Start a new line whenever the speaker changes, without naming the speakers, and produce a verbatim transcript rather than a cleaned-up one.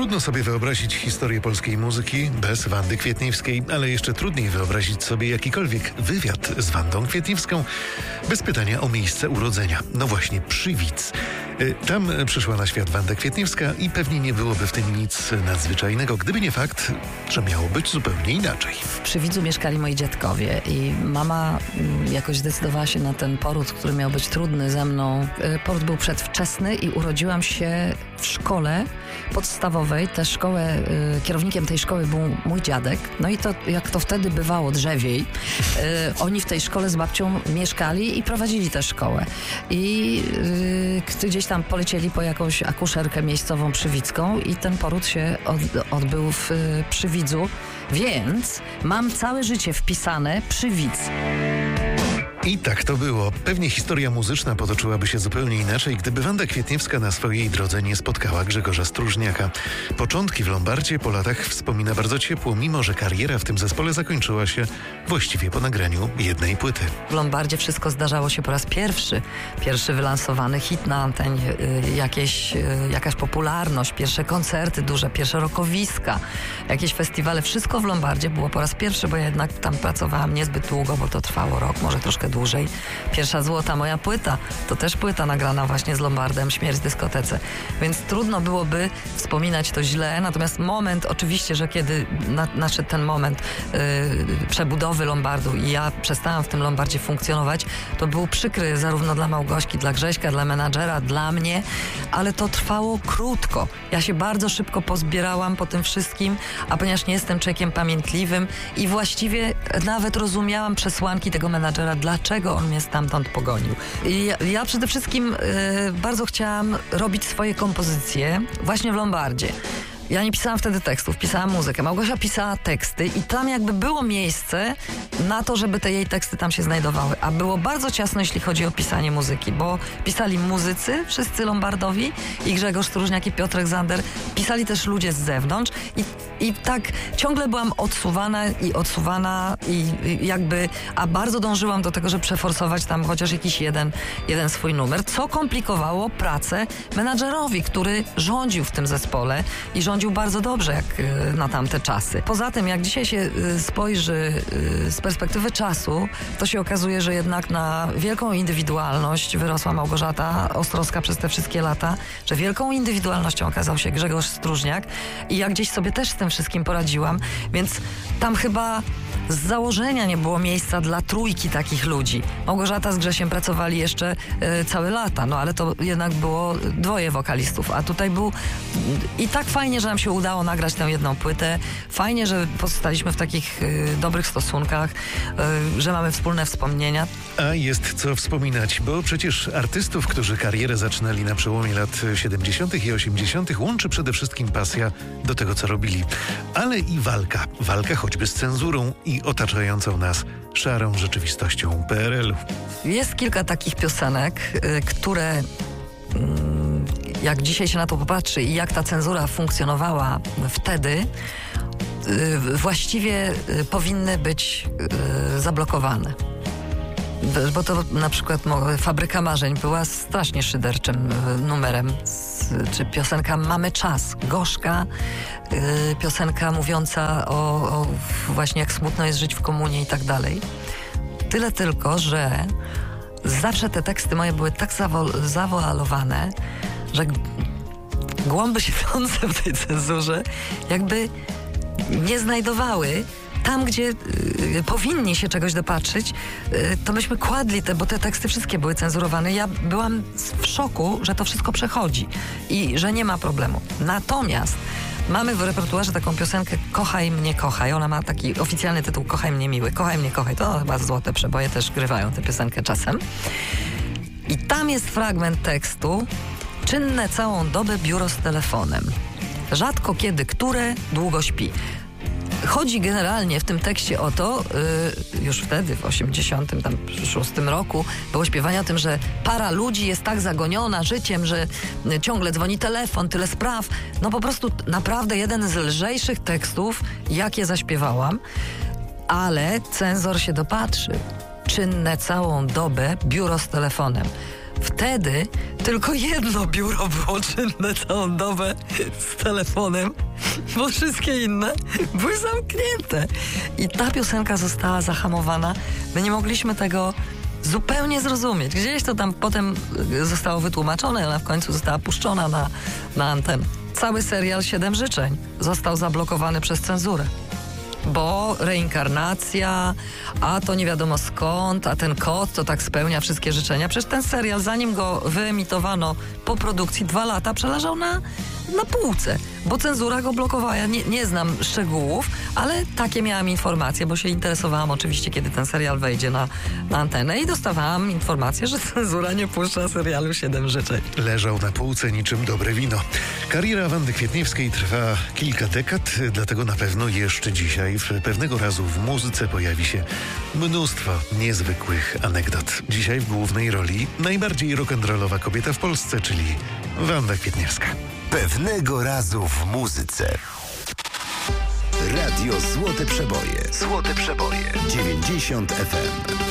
Trudno sobie wyobrazić historię polskiej muzyki bez Wandy Kwietniewskiej, ale jeszcze trudniej wyobrazić sobie jakikolwiek wywiad z Wandą Kwietniewską bez pytania o miejsce urodzenia. No właśnie, Przywidz. Tam przyszła na świat Wanda Kwietniewska i pewnie nie byłoby w tym nic nadzwyczajnego, gdyby nie fakt, że miało być zupełnie inaczej.
W Przywidzu mieszkali moi dziadkowie i mama jakoś zdecydowała się na ten poród, który miał być trudny ze mną. Poród był przedwczesny i urodziłam się w szkole podstawowej. Tę szkołę, kierownikiem tej szkoły był mój dziadek. No i to, jak to wtedy bywało drzewiej, oni w tej szkole z babcią mieszkali i prowadzili tę szkołę. I gdzieś tam polecieli po jakąś akuszerkę miejscową przywicką i ten poród się od, odbył w Przywidzu, więc mam całe życie wpisane Przywidz.
I tak to było. Pewnie historia muzyczna potoczyłaby się zupełnie inaczej, gdyby Wanda Kwietniewska na swojej drodze nie spotkała Grzegorza Stróżniaka. Początki w Lombardzie po latach wspomina bardzo ciepło, mimo że kariera w tym zespole zakończyła się właściwie po nagraniu jednej płyty.
W Lombardzie wszystko zdarzało się po raz pierwszy. Pierwszy wylansowany hit na antenie, jakieś, jakaś popularność, pierwsze koncerty duże, pierwsze rockowiska, jakieś festiwale. Wszystko w Lombardzie było po raz pierwszy, bo ja jednak tam pracowałam niezbyt długo, bo to trwało rok, może troszkę dłużej. Pierwsza złota moja płyta, to też płyta nagrana właśnie z Lombardem, Śmierć w dyskotece. Więc trudno byłoby wspominać to źle, natomiast moment, oczywiście, że kiedy na, nadszedł ten moment yy, przebudowy Lombardu i ja przestałam w tym Lombardzie funkcjonować, to był przykry zarówno dla Małgośki, dla Grześka, dla menadżera, dla mnie, ale to trwało krótko. Ja się bardzo szybko pozbierałam po tym wszystkim, a ponieważ nie jestem człowiekiem pamiętliwym i właściwie nawet rozumiałam przesłanki tego menadżera, dlaczego on mnie stamtąd pogonił. I ja, ja przede wszystkim y, bardzo chciałam robić swoje kompozycje właśnie w Lombardzie. Ja nie pisałam wtedy tekstów, pisałam muzykę. Małgosia pisała teksty i tam jakby było miejsce na to, żeby te jej teksty tam się znajdowały. A było bardzo ciasno, jeśli chodzi o pisanie muzyki, bo pisali muzycy, wszyscy lombardowi, i Grzegorz Stróżniak, i Piotrek Zander. Pisali też ludzie z zewnątrz i, i tak ciągle byłam odsuwana i odsuwana i, i jakby, a bardzo dążyłam do tego, żeby przeforsować tam chociaż jakiś jeden, jeden swój numer, co komplikowało pracę menadżerowi, który rządził w tym zespole i rządził bardzo dobrze jak na tamte czasy. Poza tym, jak dzisiaj się spojrzy z perspektywy czasu, to się okazuje, że jednak na wielką indywidualność wyrosła Małgorzata Ostrowska przez te wszystkie lata, że wielką indywidualnością okazał się Grzegorz Stróżniak i ja gdzieś sobie też z tym wszystkim poradziłam, więc tam chyba z założenia nie było miejsca dla trójki takich ludzi. Małgorzata z Grzesiem pracowali jeszcze y, całe lata, no ale to jednak było dwoje wokalistów, a tutaj był i tak fajnie, że nam się udało nagrać tę jedną płytę. Fajnie, że pozostaliśmy w takich y, dobrych stosunkach, y, że mamy wspólne wspomnienia.
A jest co wspominać, bo przecież artystów, którzy karierę zaczynali na przełomie lat siedemdziesiątych i osiemdziesiątych łączy przede wszystkim pasja do tego, co robili. Ale i walka. Walka choćby z cenzurą i otaczającą nas szarą rzeczywistością P R L u.
Jest kilka takich piosenek, y, które... Y, jak dzisiaj się na to popatrzy i jak ta cenzura funkcjonowała wtedy, yy, właściwie yy, powinny być yy, zablokowane. Bo to na przykład Fabryka Marzeń była strasznie szyderczym yy, numerem. Z, czy piosenka Mamy czas, gorzka, yy, piosenka mówiąca o, o właśnie jak smutno jest żyć w komunie i tak dalej. Tyle tylko, że zawsze te teksty moje były tak zawo- zawoalowane, że głąby siedzące w tej cenzurze jakby nie znajdowały tam, gdzie y, powinni się czegoś dopatrzyć, y, to myśmy kładli te, bo te teksty wszystkie były cenzurowane. Ja byłam w szoku, że to wszystko przechodzi i że nie ma problemu. Natomiast mamy w repertuarze taką piosenkę Kochaj mnie, kochaj. Ona ma taki oficjalny tytuł Kochaj mnie, miły. Kochaj mnie, kochaj. To chyba złote przeboje też grywają tę piosenkę czasem. I tam jest fragment tekstu: czynne całą dobę biuro z telefonem. Rzadko kiedy które długo śpi. Chodzi generalnie w tym tekście o to, yy, już wtedy w osiemdziesiątym szóstym roku było śpiewanie o tym, że para ludzi jest tak zagoniona życiem, że yy, ciągle dzwoni telefon, tyle spraw. No po prostu naprawdę jeden z lżejszych tekstów, jakie zaśpiewałam, ale cenzor się dopatrzy. Czynne całą dobę biuro z telefonem. Wtedy tylko jedno biuro było czynne całą dobę z telefonem, bo wszystkie inne były zamknięte. I ta piosenka została zahamowana. My nie mogliśmy tego zupełnie zrozumieć. Gdzieś to tam potem zostało wytłumaczone, ale w końcu została puszczona na, na antenę. Cały serial Siedem życzeń został zablokowany przez cenzurę. Bo reinkarnacja, a to nie wiadomo skąd, a ten kot to tak spełnia wszystkie życzenia. Przecież ten serial, zanim go wyemitowano po produkcji, dwa lata przeleżał na, na półce, bo cenzura go blokowała. Ja nie, nie znam szczegółów, ale takie miałam informacje, bo się interesowałam oczywiście, kiedy ten serial wejdzie na, na antenę i dostawałam informację, że cenzura nie puszcza serialu Siedem życzeń.
Leżał na półce niczym dobre wino. Kariera Wandy Kwietniewskiej trwa kilka dekad, dlatego na pewno jeszcze dzisiaj w pewnego razu w muzyce pojawi się mnóstwo niezwykłych anegdot. Dzisiaj w głównej roli najbardziej rock'n'rollowa kobieta w Polsce, czyli Wanda Kwietniewska.
Pewnego razu w muzyce. Radio Złote Przeboje. Złote Przeboje. dziewięćdziesiąt F M.